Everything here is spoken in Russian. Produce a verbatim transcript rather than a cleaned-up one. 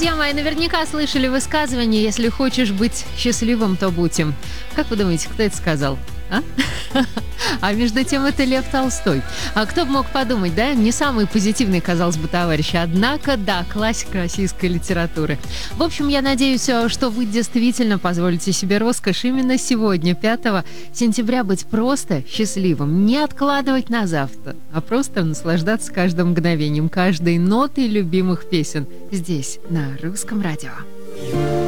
Друзья мои, наверняка слышали высказывание: если хочешь быть счастливым, то будь им. Как вы думаете, кто это сказал? А? А между тем это Лев Толстой. А кто бы мог подумать, да? Не самый позитивный, казалось бы, товарищ. Однако, да, классика российской литературы. В общем, я надеюсь, что вы действительно позволите себе роскошь именно сегодня, пятого сентября, быть просто счастливым. Не откладывать на завтра, а просто наслаждаться каждым мгновением, каждой нотой любимых песен. Здесь, на Русском радио.